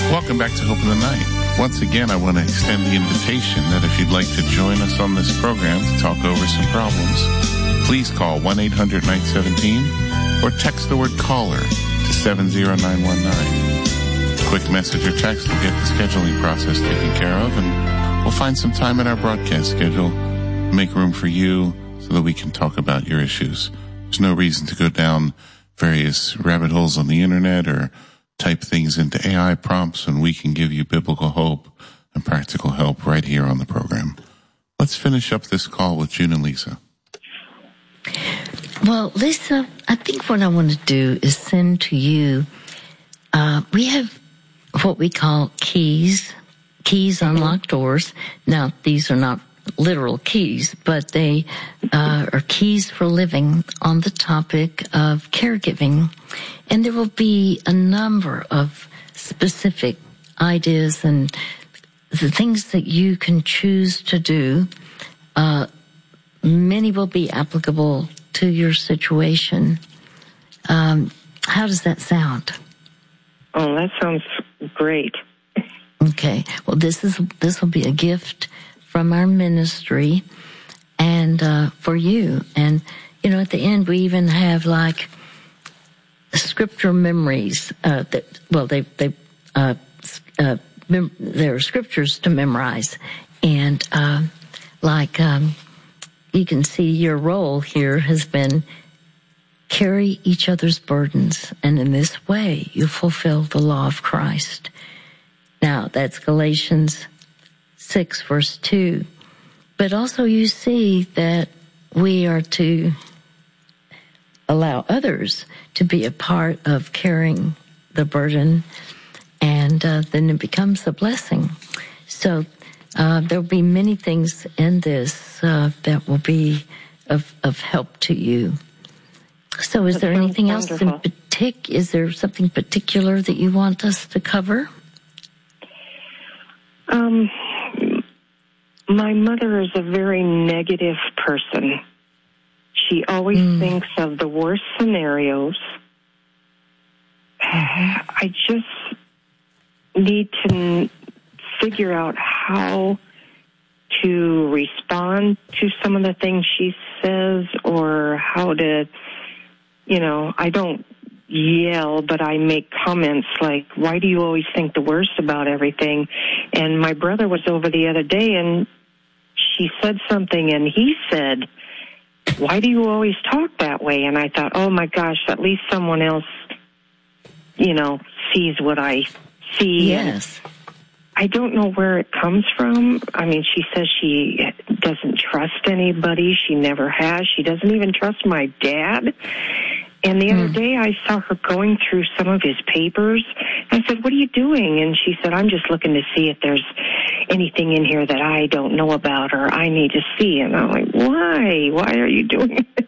Welcome back to Hope in the Night. Once again, I want to extend the invitation that if you'd like to join us on this program to talk over some problems, please call 1-800-917 or text the word caller to 70919. Quick message or text will get the scheduling process taken care of, and we'll find some time in our broadcast schedule to make room for you so that we can talk about your issues. There's no reason to go down various rabbit holes on the internet or type things into AI prompts when we can give you biblical hope and practical help right here on the program. Let's finish up this call with June and Lisa. Well, Lisa, I think what I want to do is send to you, we have what we call keys unlock doors. Now, these are not literal keys, but they are keys for living on the topic of caregiving. And there will be a number of specific ideas and the things that you can choose to do. Many will be applicable to your situation. How does that sound? Oh, that sounds great. Okay. Well, this will be a gift from our ministry and for you. And at the end we even have like scripture memories there are scriptures to memorize, and you can see your role here has been carry each other's burdens, and in this way you fulfill the law of Christ. Now that's Galatians 6 verse 2. But also you see that we are to allow others to be a part of carrying the burden, and then it becomes a blessing. So there will be many things in this that will be of help to you. So is there anything else in particular? Is there something particular that you want us to cover? My mother is a very negative person. She always thinks of the worst scenarios. I just need to figure out how to respond to some of the things she says, or how to, I don't yell, but I make comments like, why do you always think the worst about everything? And my brother was over the other day, and she said something, and he said, why do you always talk that way? And I thought, oh my gosh, at least someone else, sees what I see. Yes. And I don't know where it comes from. I mean, she says she doesn't trust anybody. She never has. She doesn't even trust my dad. And the other day I saw her going through some of his papers. I said, what are you doing? And she said, I'm just looking to see if there's anything in here that I don't know about or I need to see. And I'm like, why? Why are you doing this?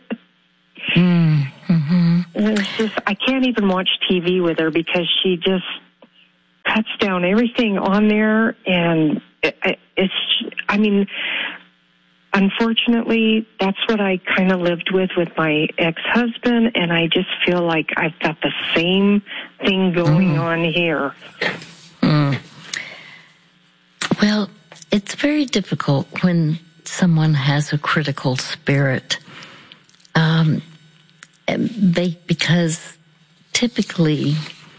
It's just, I can't even watch TV with her because she just cuts down everything on there. And unfortunately, that's what I kind of lived with my ex-husband, and I just feel like I've got the same thing going on here. Well, it's very difficult when someone has a critical spirit, because typically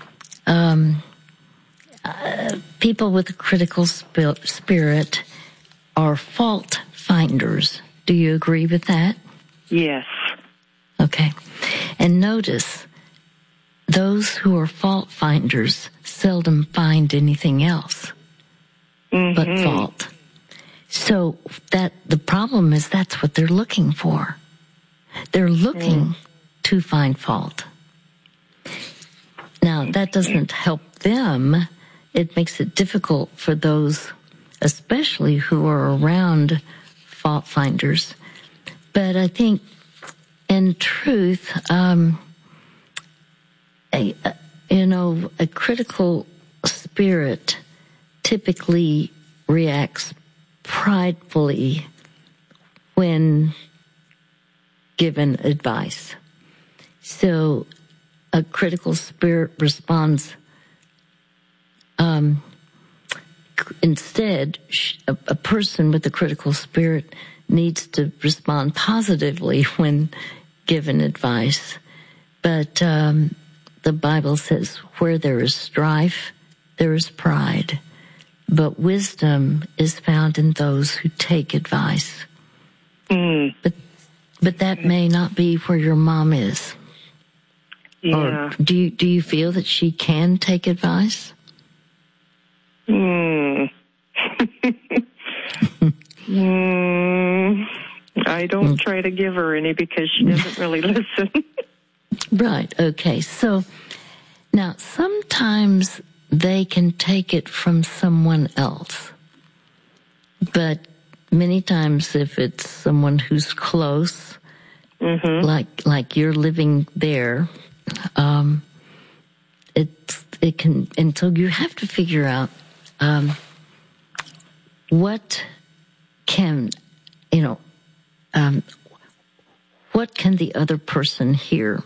people with a critical spirit are fault finders. Do you agree with that? Yes. Okay. And notice, those who are fault finders seldom find anything else but fault. So that the problem is that's what they're looking for. They're looking to find fault. Now, that doesn't help them. It makes it difficult for those, especially who are around fault finders. But I think, in truth, a critical spirit typically reacts pridefully when given advice. So a critical spirit responds Instead, a person with a critical spirit needs to respond positively when given advice. But the Bible says, where there is strife, there is pride. But wisdom is found in those who take advice. But that may not be where your mom is. Yeah. Or do you feel that she can take advice? I don't try to give her any because she doesn't really listen. Right. Okay. So now sometimes they can take it from someone else, but many times if it's someone who's close, like you're living there, it can, and so you have to figure out what can the other person hear.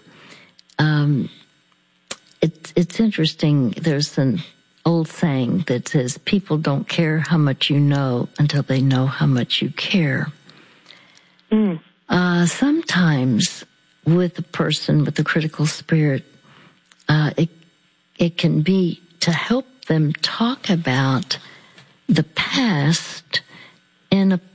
It's interesting. There's an old saying that says, people don't care how much you know until they know how much you care. Sometimes with a person with a critical spirit, it can be to help them talk about the past in a,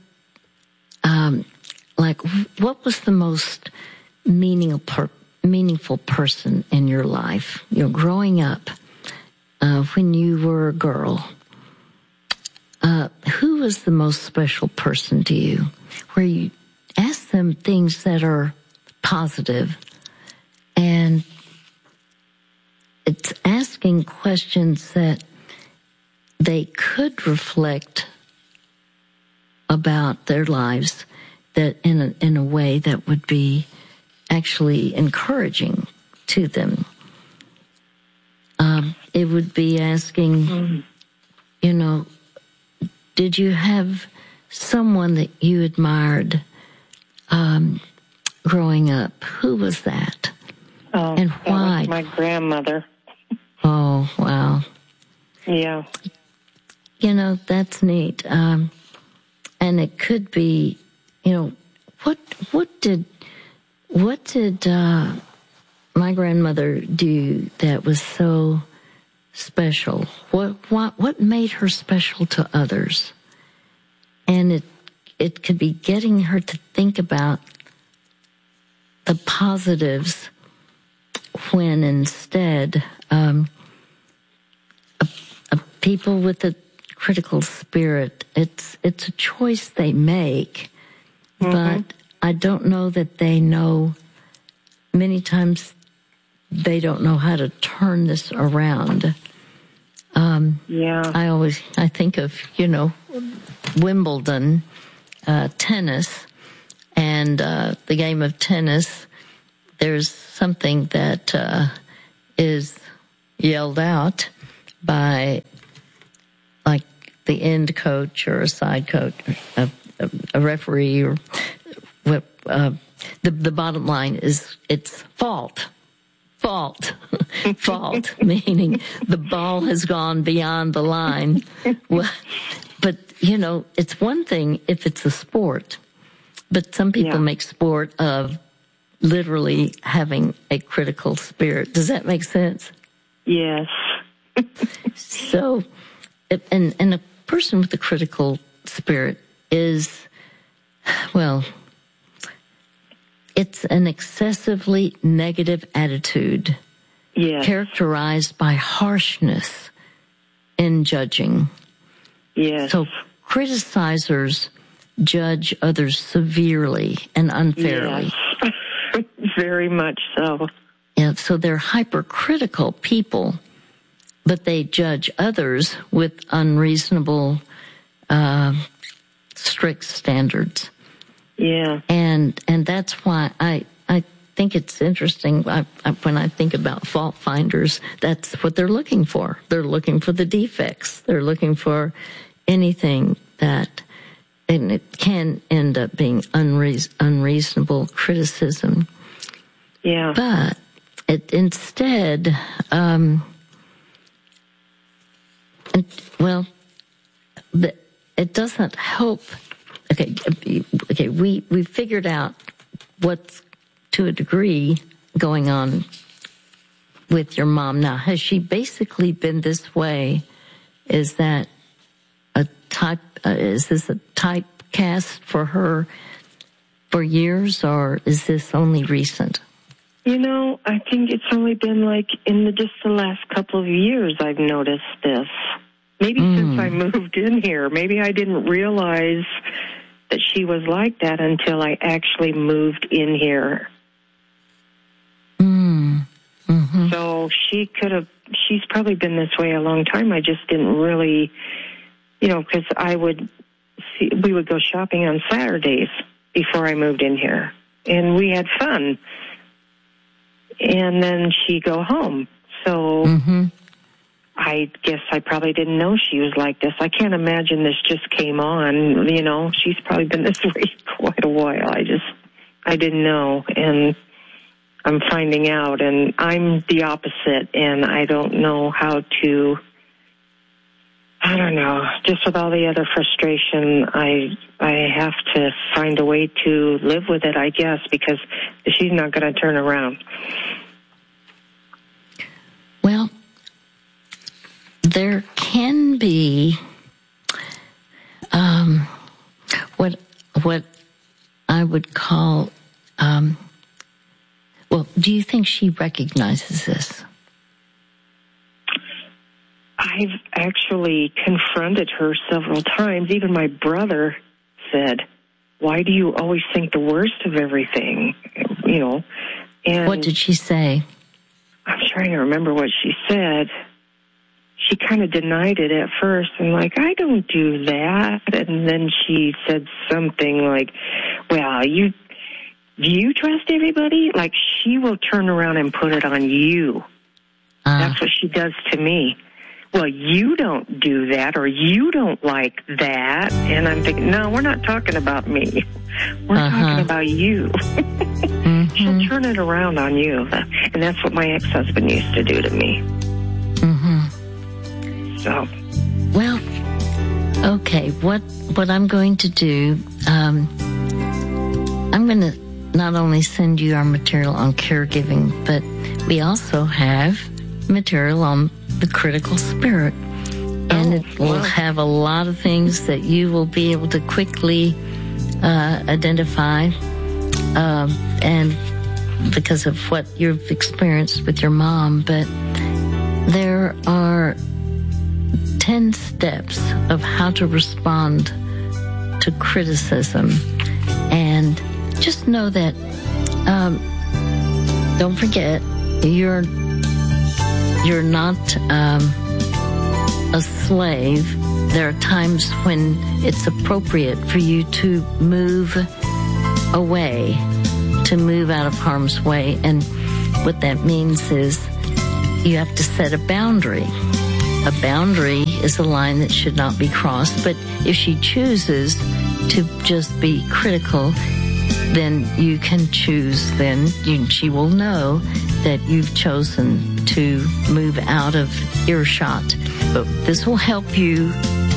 like, what was the most meaningful person in your life? You know, growing up, when you were a girl, who was the most special person to you? Where you ask them things that are positive, and it's asking questions that they could reflect about their lives, that in a way that would be actually encouraging to them. It would be asking, did you have someone that you admired growing up? Who was that? Oh, and why? That was my grandmother. Oh, wow. Yeah. That's neat. And it could be, what did my grandmother do that was so special? What made her special to others? And it could be getting her to think about the positives when instead people with a critical spirit, it's a choice they make, but I don't know that they know. Many times they don't know how to turn this around. I think of, Wimbledon, tennis, and the game of tennis. There's something that is yelled out by, like, the end coach or a side coach, a referee, or the bottom line is it's fault, meaning the ball has gone beyond the line. Well, but it's one thing if it's a sport, but some people make sport of literally having a critical spirit. Does that make sense? Yes. So, and a person with a critical spirit is, well, it's an excessively negative attitude, characterized by harshness in judging. Yes. So criticizers judge others severely and unfairly. Yes. Very much so. And so they're hypercritical people, but they judge others with unreasonable, strict standards. Yeah. And that's why I think it's interesting. When I think about fault finders, that's what they're looking for. They're looking for the defects. They're looking for anything that, and it can end up being unreasonable criticism. Yeah. But instead, Well, it doesn't help. Okay. We figured out what's, to a degree, going on with your mom now. Has she basically been this way? Is that is this a typecast for her for years, or is this only recent? I think it's only been just the last couple of years I've noticed this. Maybe since I moved in here. Maybe I didn't realize that she was like that until I actually moved in here. Mm-hmm. So she's probably been this way a long time. I just didn't really, because we would go shopping on Saturdays before I moved in here. And we had fun. And then she'd go home. So I guess I probably didn't know she was like this. I can't imagine this just came on. She's probably been this way quite a while. I didn't know. And I'm finding out. And I'm the opposite. And I don't know how to, I don't know. Just with all the other frustration, I have to find a way to live with it, I guess, because she's not going to turn around. Well, there can be what I would call, do you think she recognizes this? I've actually confronted her several times. Even my brother said, "Why do you always think the worst of everything?" And what did she say? I'm trying to remember what she said. She kind of denied it at first. I'm like, I don't do that. And then she said something like, well, do you trust everybody? Like, she will turn around and put it on you. That's what she does to me. Well, you don't do that, or you don't like that. And I'm thinking, no, we're not talking about me. We're talking about you. She'll turn it around on you. And that's what my ex-husband used to do to me. So. Well, okay, what I'm going to do, I'm going to not only send you our material on caregiving, but we also have material on the critical spirit. And it will have a lot of things that you will be able to quickly identify, and because of what you've experienced with your mom. But there are 10 steps of how to respond to criticism. And just know that, don't forget, you're not a slave. There are times when it's appropriate for you to move away, to move out of harm's way. And what that means is you have to set a boundary. A boundary is a line that should not be crossed. But if she chooses to just be critical, then you can choose, she will know that you've chosen to move out of earshot. But this will help you.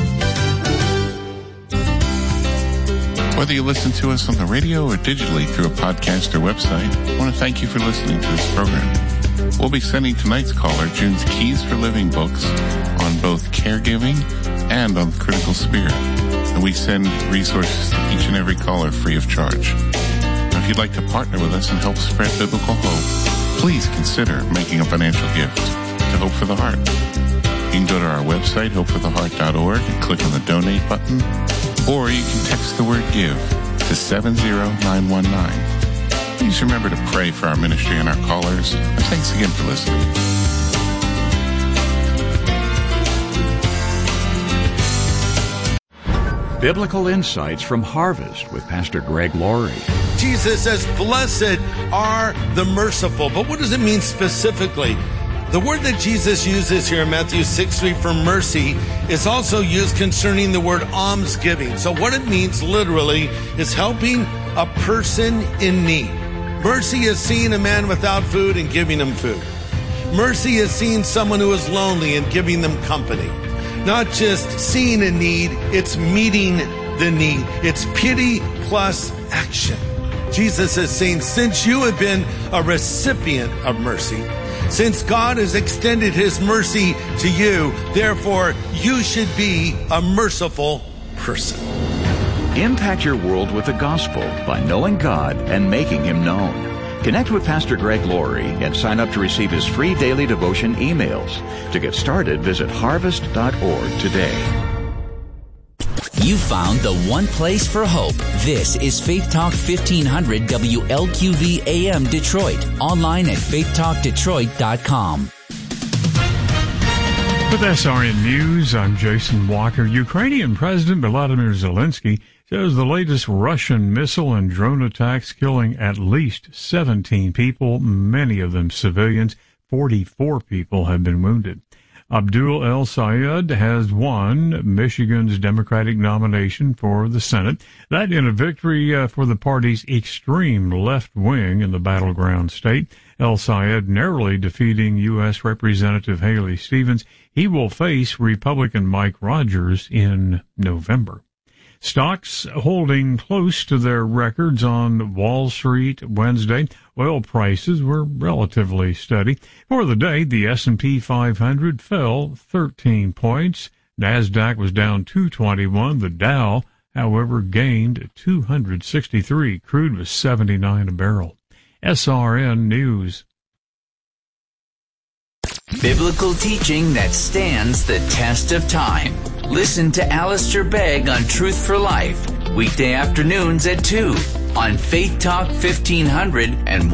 Whether you listen to us on the radio or digitally through a podcast or website, I want to thank you for listening to this program. We'll be sending tonight's caller June's Keys for Living books on both caregiving and on the critical spirit. And we send resources to each and every caller free of charge. Now, if you'd like to partner with us and help spread biblical hope, please consider making a financial gift to Hope for the Heart. You can go to our website, hopefortheheart.org, and click on the donate button, or you can text the word give to 70919. Please remember to pray for our ministry and our callers. And thanks again for listening. Biblical Insights from Harvest with Pastor Greg Laurie. Jesus says, blessed are the merciful. But what does it mean specifically? The word that Jesus uses here in Matthew 6:3 for mercy is also used concerning the word almsgiving. So what it means literally is helping a person in need. Mercy is seeing a man without food and giving him food. Mercy is seeing someone who is lonely and giving them company. not just seeing a need, it's meeting the need. It's pity plus action. Jesus is saying, since you have been a recipient of mercy, since God has extended his mercy to you, therefore you should be a merciful person. Impact your world with the gospel by knowing God and making him known. Connect with Pastor Greg Laurie and sign up to receive his free daily devotion emails. To get started, visit harvest.org today. You found the one place for hope. This is Faith Talk 1500 WLQV AM Detroit. Online at faithtalkdetroit.com. With SRN News, I'm Jason Walker. Ukrainian President Volodymyr Zelensky says the latest Russian missile and drone attacks killing at least 17 people, many of them civilians. 44 people have been wounded. Abdul El-Sayed has won Michigan's Democratic nomination for the Senate. That in a victory for the party's extreme left wing in the battleground state. El-Sayed narrowly defeating U.S. Representative Haley Stevens. He will face Republican Mike Rogers in November. Stocks holding close to their records on Wall Street Wednesday. Oil prices were relatively steady. For the day, the S&P 500 fell 13 points. NASDAQ was down 221. The Dow, however, gained 263. Crude was $79 a barrel. SRN News. Biblical teaching that stands the test of time. Listen to Alistair Begg on Truth for Life, weekday afternoons at 2 on Faith Talk 1500 and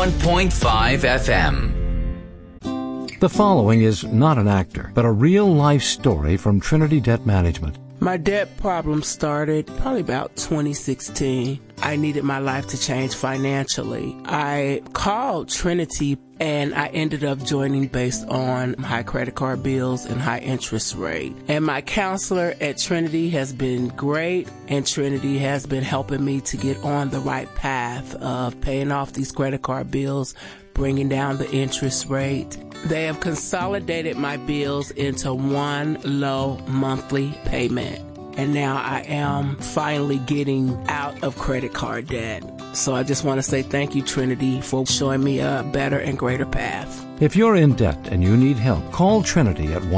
101.5 FM. The following is not an actor, but a real-life story from Trinity Debt Management. My debt problem started probably about 2016. I needed my life to change financially. I called Trinity and I ended up joining based on high credit card bills and high interest rate. And my counselor at Trinity has been great, and Trinity has been helping me to get on the right path of paying off these credit card bills, bringing down the interest rate. They have consolidated my bills into one low monthly payment. And now I am finally getting out of credit card debt. So I just want to say thank you, Trinity, for showing me a better and greater path. If you're in debt and you need help, call Trinity at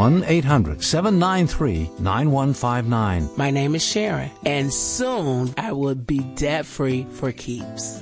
1-800-793-9159. My name is Sharon, and soon I will be debt-free for keeps.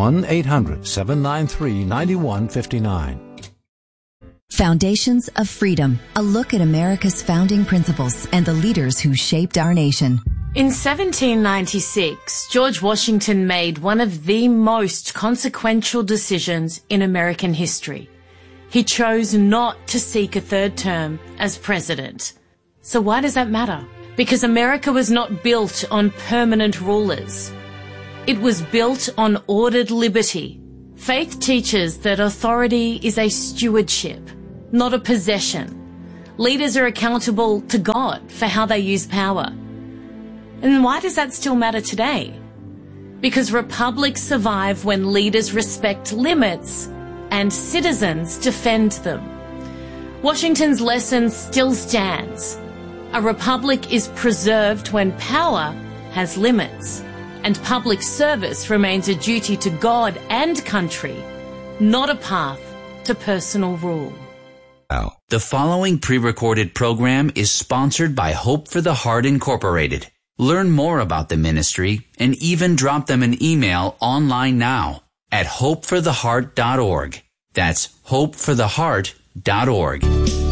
1-800-793-9159. Foundations of Freedom, a look at America's founding principles and the leaders who shaped our nation. In 1796, George Washington made one of the most consequential decisions in American history. He chose not to seek a third term as president. So why does that matter? Because America was not built on permanent rulers. It was built on ordered liberty. Faith teaches that authority is a stewardship, not a possession. Leaders are accountable to God for how they use power. And why does that still matter today? Because republics survive when leaders respect limits and citizens defend them. Washington's lesson still stands. A republic is preserved when power has limits, and public service remains a duty to God and country, not a path to personal rule. The following pre-recorded program is sponsored by Hope for the Heart Incorporated. Learn more about the ministry and even drop them an email online now at hopefortheheart.org. That's hopefortheheart.org.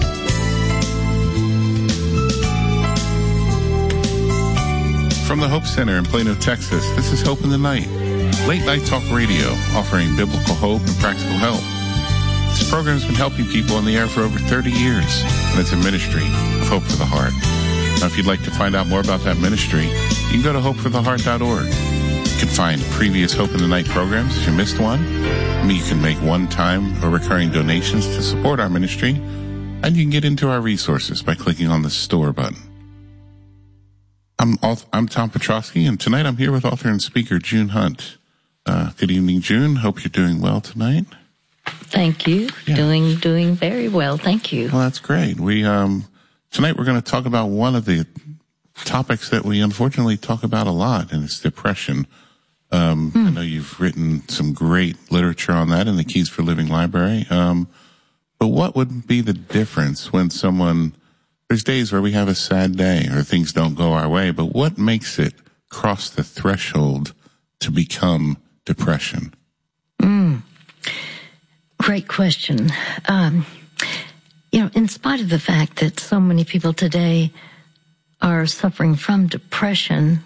From the Hope Center in Plano, Texas, this is Hope in the Night, late night talk radio offering biblical hope and practical help. This program has been helping people on the air for over 30 years, and it's a ministry of Hope for the Heart. Now, if you'd like to find out more about that ministry, you can go to hopefortheheart.org. You can find previous Hope in the Night programs if you missed one. You can make one-time or recurring donations to support our ministry, and you can get into our resources by clicking on the store button. I'm Tom Petrosky, and tonight I'm here with author and speaker June Hunt. Good evening, June. Hope you're doing well tonight. Thank you. Yeah. Doing very well. Thank you. Well, that's great. We Tonight we're going to talk about one of the topics that we unfortunately talk about a lot, and it's depression. I know you've written some great literature on that in the Keys for Living library. But what would be the difference when there's days where we have a sad day or things don't go our way, but what makes it cross the threshold to become depression? Great question. In spite of the fact that so many people today are suffering from depression,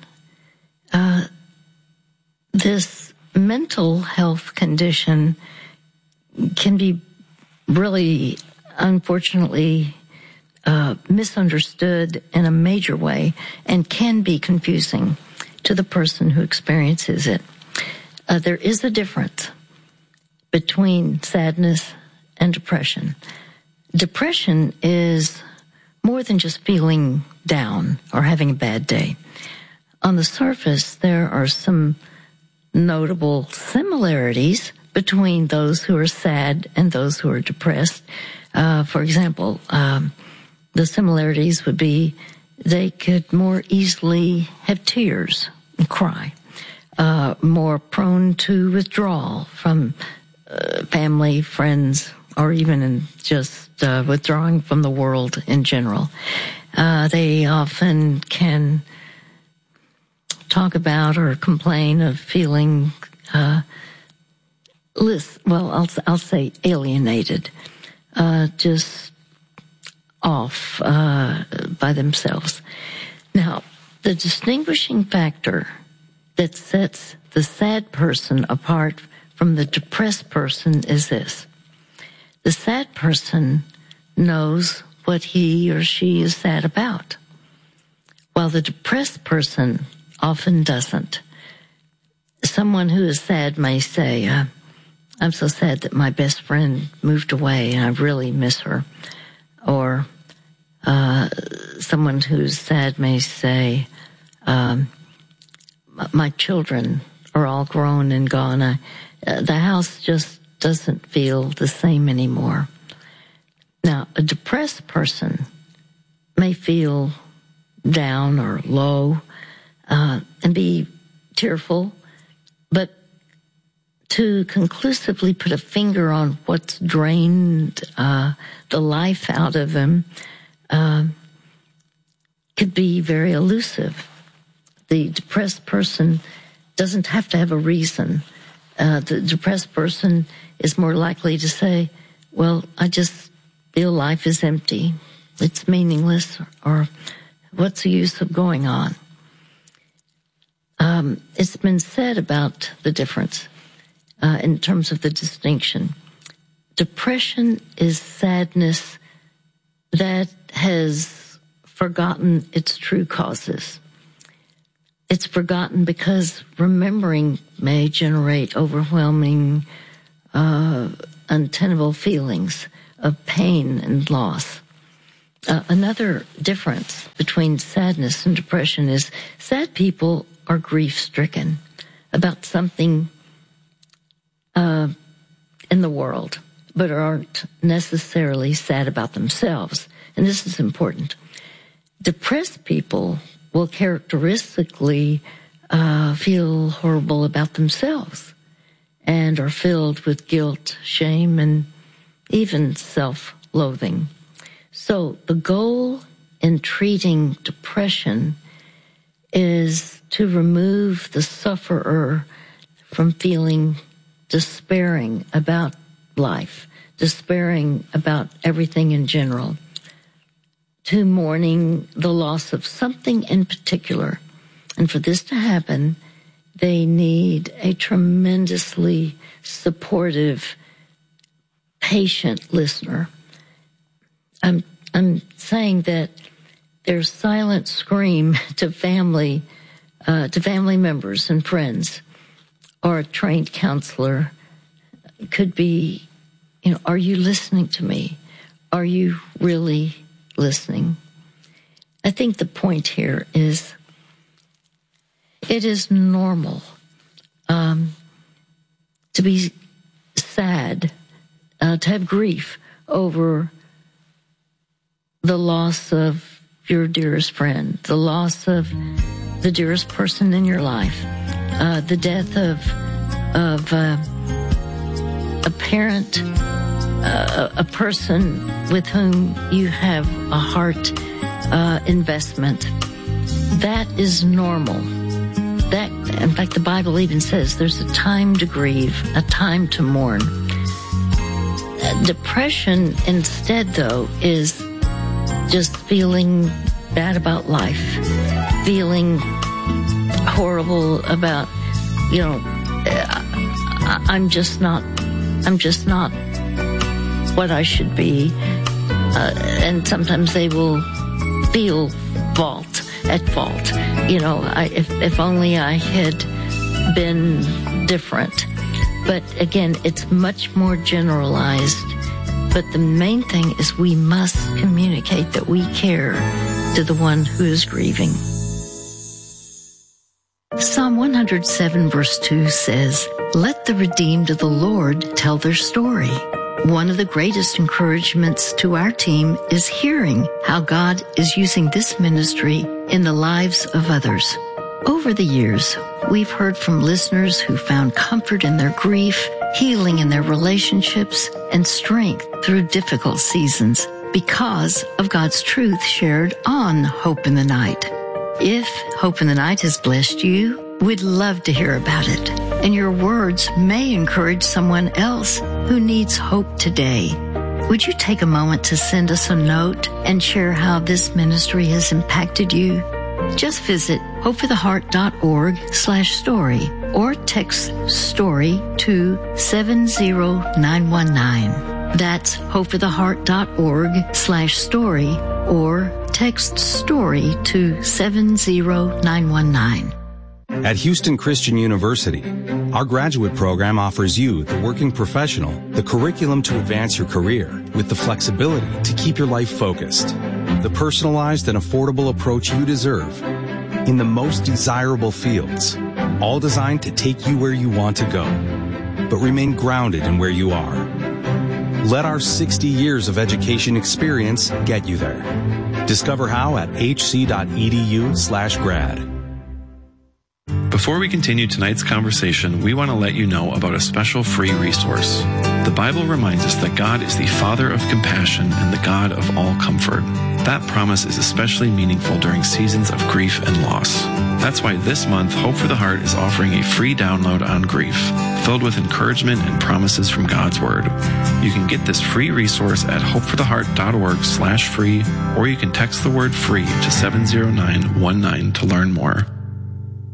this mental health condition can be really, unfortunately, misunderstood in a major way and can be confusing to the person who experiences it. There is a difference between sadness and depression. Depression is more than just feeling down or having a bad day. On the surface, there are some notable similarities between those who are sad and those who are depressed. For example, the similarities would be they could more easily have tears and cry, more prone to withdrawal from family, friends, or even in just withdrawing from the world in general. They often can talk about or complain of feeling I'll say alienated, just off by themselves. Now, the distinguishing factor that sets the sad person apart from the depressed person is this. The sad person knows what he or she is sad about, while the depressed person often doesn't. Someone who is sad may say, I'm so sad that my best friend moved away and I really miss her. Or someone who's sad may say, my children are all grown and gone. The house just doesn't feel the same anymore. Now, a depressed person may feel down or low and be tearful, but to conclusively put a finger on what's drained the life out of them could be very elusive. The depressed person doesn't have to have a reason. The depressed person is more likely to say, well, I just feel life is empty. It's meaningless, or what's the use of going on? It's been said about the difference in terms of the distinction. Depression is sadness that has forgotten its true causes. It's forgotten because remembering may generate overwhelming, untenable feelings of pain and loss. Another difference between sadness and depression is sad people are grief-stricken about something in the world, but aren't necessarily sad about themselves. And this is important. Depressed people will characteristically feel horrible about themselves and are filled with guilt, shame, and even self-loathing. So the goal in treating depression is to remove the sufferer from feeling despairing about life, despairing about everything in general, to mourning the loss of something in particular. And for this to happen, they need a tremendously supportive, patient listener. I'm saying that their silent scream to family members and friends, or a trained counselor could be, are you listening to me? Are you really listening? I think the point here is it is normal to be sad, to have grief over the loss of your dearest friend, the loss of the dearest person in your life, the death of a parent, a person with whom you have a heart investment. That is normal. That, in fact, the Bible even says there's a time to grieve, a time to mourn. Depression, instead, though, is just feeling bad about life, feeling horrible about, I'm just not what I should be. And sometimes they will feel at fault. If only I had been different. But again, it's much more generalized. But the main thing is we must communicate that we care to the one who is grieving. Psalm 107 verse 2 says, "Let the redeemed of the Lord tell their story." One of the greatest encouragements to our team is hearing how God is using this ministry in the lives of others. Over the years, we've heard from listeners who found comfort in their grief, healing in their relationships, and strength through difficult seasons because of God's truth shared on Hope in the Night. If Hope in the Night has blessed you, we'd love to hear about it. And your words may encourage someone else who needs hope today. Would you take a moment to send us a note and share how this ministry has impacted you? Just visit hopefortheheart.org/story or text STORY to 70919. That's hopefortheheart.org/story or text STORY to 70919. At Houston Christian University, our graduate program offers you, the working professional, the curriculum to advance your career with the flexibility to keep your life focused, the personalized and affordable approach you deserve in the most desirable fields, all designed to take you where you want to go, but remain grounded in where you are. Let our 60 years of education experience get you there. Discover how at hc.edu/grad. Before we continue tonight's conversation, we want to let you know about a special free resource. The Bible reminds us that God is the Father of compassion and the God of all comfort. That promise is especially meaningful during seasons of grief and loss. That's why this month, Hope for the Heart is offering a free download on grief, filled with encouragement and promises from God's Word. You can get this free resource at hopefortheheart.org/free, or you can text the word FREE to 70919 to learn more.